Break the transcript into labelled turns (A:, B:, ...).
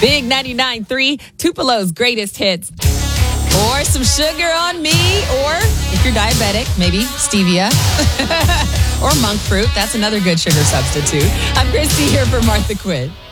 A: Big 99.3, Tupelo's greatest hits. Or some sugar on me. Or if you're diabetic, maybe stevia. Or monk fruit. That's another good sugar substitute. I'm Christy here for Martha Quinn.